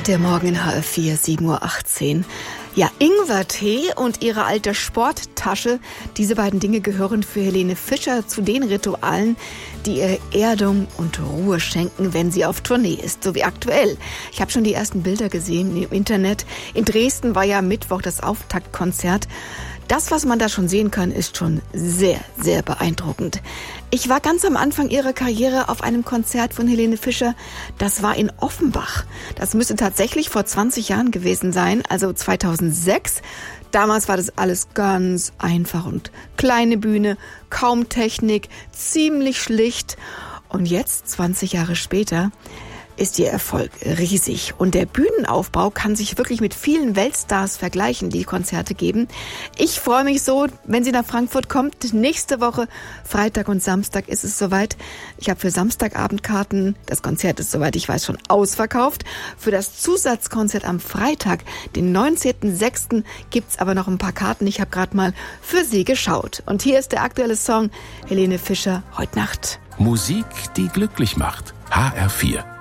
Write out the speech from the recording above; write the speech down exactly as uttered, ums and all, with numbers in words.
Der Morgen in H F vier, sieben Uhr achtzehn. Ja, Ingwertee und ihre alte Sporttasche, diese beiden Dinge gehören für Helene Fischer zu den Ritualen, die ihr Erdung und Ruhe schenken, wenn sie auf Tournee ist, so wie aktuell. Ich habe schon die ersten Bilder gesehen im Internet. In Dresden war ja Mittwoch das Auftaktkonzert. Das, was man da schon sehen kann, ist schon sehr, sehr beeindruckend. Ich war ganz am Anfang ihrer Karriere auf einem Konzert von Helene Fischer. Das war in Offenbach. Das müsste tatsächlich vor zwanzig Jahren gewesen sein, also zweitausendsechs. Damals war das alles ganz einfach und kleine Bühne, kaum Technik, ziemlich schlicht. Und jetzt, zwanzig Jahre später, ist ihr Erfolg riesig. Und der Bühnenaufbau kann sich wirklich mit vielen Weltstars vergleichen, die Konzerte geben. Ich freue mich so, wenn sie nach Frankfurt kommt. Nächste Woche, Freitag und Samstag, ist es soweit. Ich habe für Samstagabend Karten. Das Konzert ist, soweit ich weiß, schon ausverkauft. Für das Zusatzkonzert am Freitag, den neunzehnten sechsten, gibt's aber noch ein paar Karten. Ich habe gerade mal für sie geschaut. Und hier ist der aktuelle Song Helene Fischer, Heute Nacht. Musik, die glücklich macht. H R vier.